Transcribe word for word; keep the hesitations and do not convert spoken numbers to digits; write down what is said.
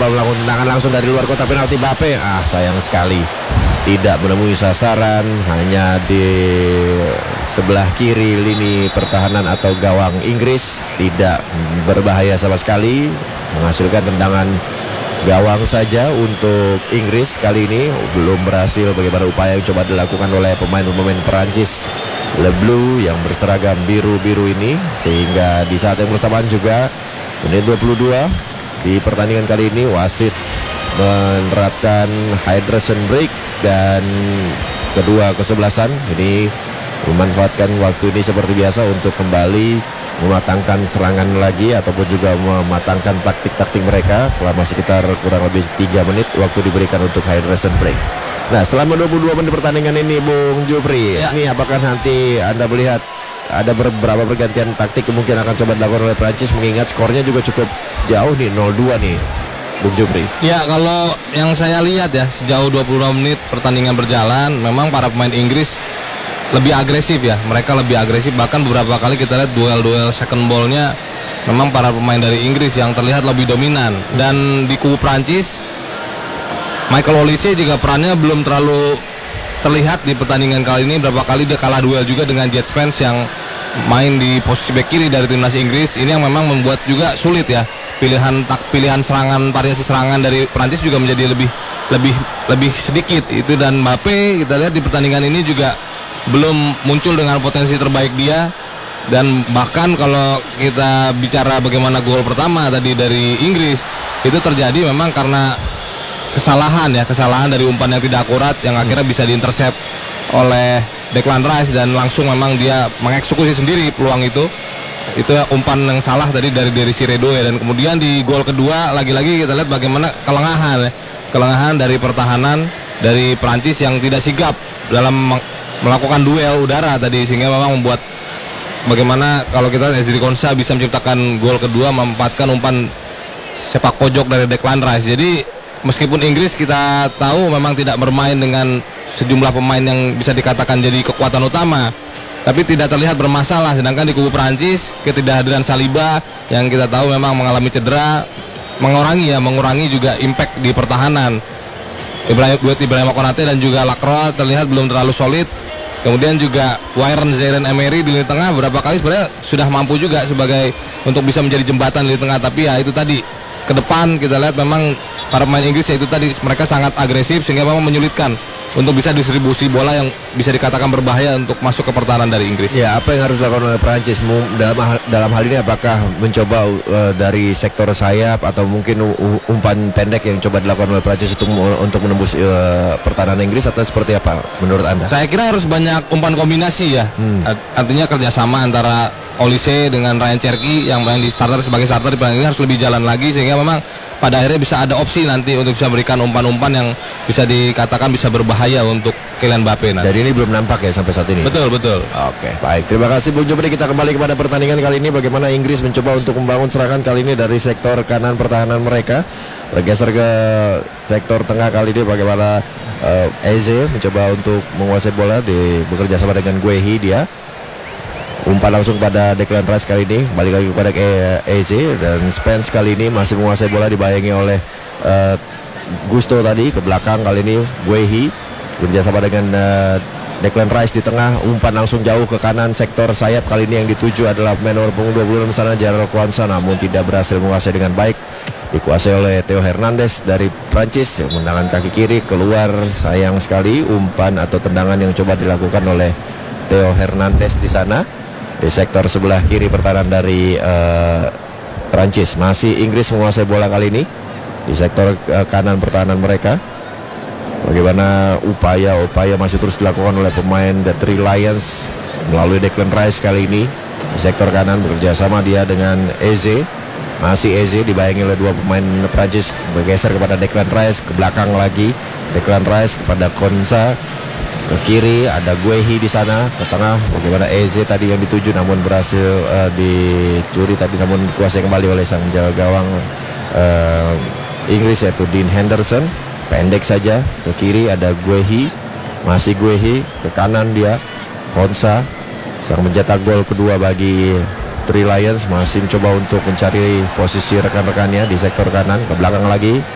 mencoba melakukan tendangan langsung dari luar kotak penalti. Mbappe, ah sayang sekali tidak menemui sasaran, hanya di sebelah kiri lini pertahanan atau gawang Inggris, tidak berbahaya sama sekali, menghasilkan tendangan gawang saja untuk Inggris. Kali ini belum berhasil bagaimana upaya yang coba dilakukan oleh pemain-pemain Perancis Le Bleu yang berseragam biru-biru ini, sehingga di saat yang bersamaan juga menit dua puluh dua di pertandingan kali ini wasit menerapkan hydration break dan kedua kesebelasan ini memanfaatkan waktu ini seperti biasa untuk kembali mematangkan serangan lagi ataupun juga mematangkan taktik-taktik mereka selama sekitar kurang lebih tiga menit waktu diberikan untuk hydration break. Nah, selama dua puluh dua menit pertandingan ini Bung Jupri, ya. Ini apakah nanti Anda melihat ada beberapa pergantian taktik kemungkinan akan coba dilakukan oleh Prancis, mengingat skornya juga cukup jauh nih, nol dua nih Bung Jupri? Ya, kalau yang saya lihat ya sejauh dua puluh dua menit pertandingan berjalan, memang para pemain Inggris lebih agresif ya, mereka lebih agresif, bahkan beberapa kali kita lihat duel-duel second ball-nya memang para pemain dari Inggris yang terlihat lebih dominan. Dan di kubu Prancis, Michael Olise juga perannya belum terlalu terlihat di pertandingan kali ini. Berapa kali dia kalah duel juga dengan Jet Spence yang main di posisi bek kiri dari timnas Inggris. Ini yang memang membuat juga sulit ya, pilihan tak pilihan serangan, variasi serangan dari Prancis juga menjadi lebih lebih lebih sedikit itu. Dan Mbappe kita lihat di pertandingan ini juga belum muncul dengan potensi terbaik dia. Dan bahkan kalau kita bicara bagaimana gol pertama tadi dari Inggris, itu terjadi memang karena kesalahan ya, kesalahan dari umpan yang tidak akurat yang akhirnya bisa diintercept oleh Declan Rice, dan langsung memang dia mengeksekusi sendiri peluang itu. Itu umpan yang salah tadi dari dari Siredoe. Dan kemudian di gol kedua lagi-lagi kita lihat bagaimana kelengahan ya, kelengahan dari pertahanan dari Prancis yang tidak sigap dalam melakukan duel udara tadi, sehingga memang membuat bagaimana kalau kita Ezri Konsa bisa menciptakan gol kedua, memanfaatkan umpan sepak pojok dari Declan Rice. Jadi meskipun Inggris kita tahu memang tidak bermain dengan sejumlah pemain yang bisa dikatakan jadi kekuatan utama, tapi tidak terlihat bermasalah. Sedangkan di kubu Prancis, ketidakhadiran Saliba yang kita tahu memang mengalami cedera mengurangi ya, mengurangi juga impact di pertahanan. Ibrahim duet Ibrahim Konate dan juga Lacroix terlihat belum terlalu solid. Kemudian juga Warren Zaire Emery di lini tengah berapa kali sebenarnya sudah mampu juga sebagai untuk bisa menjadi jembatan di lini tengah, tapi ya itu tadi ke depan kita lihat memang para pemain Inggris ya itu tadi mereka sangat agresif, sehingga memang menyulitkan untuk bisa distribusi bola yang bisa dikatakan berbahaya untuk masuk ke pertahanan dari Inggris. Ya, apa yang harus dilakukan oleh Prancis dalam hal, dalam hal ini? Apakah mencoba uh, dari sektor sayap atau mungkin uh, umpan pendek yang coba dilakukan oleh Prancis untuk untuk menembus uh, pertahanan Inggris, atau seperti apa menurut Anda? Saya kira harus banyak umpan kombinasi ya. Hmm. Artinya kerjasama antara Olise dengan Ryan Cherki yang main di starter sebagai starter di pertandingan ini harus lebih jalan lagi, sehingga memang pada akhirnya bisa ada opsi nanti untuk bisa berikan umpan-umpan yang bisa dikatakan bisa berbahaya untuk Kylian Mbappe nanti. Jadi ini belum nampak ya sampai saat ini. Betul, betul. Oke, baik. Terima kasih Bung Jupri. Kita kembali kepada pertandingan kali ini. Bagaimana Inggris mencoba untuk membangun serangan kali ini dari sektor kanan pertahanan mereka, bergeser ke sektor tengah kali ini. Bagaimana uh, Eze mencoba untuk menguasai bola, di bekerja sama dengan Guehi dia. Umpan langsung pada Declan Rice kali ini, balik lagi kepada Eze, dan Spence kali ini masih menguasai bola, dibayangi oleh uh, Gusto tadi ke belakang. Kali ini Guehi bekerjasama dengan uh, Declan Rice di tengah, umpan langsung jauh ke kanan sektor sayap. Kali ini yang dituju adalah pemain nomor punggung dua puluh enam sana, Jarrell Quansah, namun tidak berhasil menguasai dengan baik. Dikuasai oleh Theo Hernandez dari Prancis yang menggunakan kaki kiri keluar. Sayang sekali umpan atau tendangan yang coba dilakukan oleh Theo Hernandez di sana di sektor sebelah kiri pertahanan dari uh, Prancis. Masih Inggris menguasai bola kali ini di sektor uh, kanan pertahanan mereka. Bagaimana upaya-upaya masih terus dilakukan oleh pemain The Three Lions melalui Declan Rice kali ini di sektor kanan, bekerja sama dia dengan Eze. Masih Eze dibayangi oleh dua pemain Prancis, bergeser kepada Declan Rice, ke belakang lagi Declan Rice kepada Konsa. Ke kiri ada Guehi di sana, ke tengah bagaimana Eze tadi yang dituju namun berhasil uh, dicuri tadi, namun dikuasai kembali oleh sang jaga gawang uh, Inggris yaitu Dean Henderson. Pendek saja ke kiri ada Guehi, masih Guehi, ke kanan dia Konsa, sang mencetak gol kedua bagi Three Lions. Masih mencoba untuk mencari posisi rekan-rekannya di sektor kanan, ke belakang lagi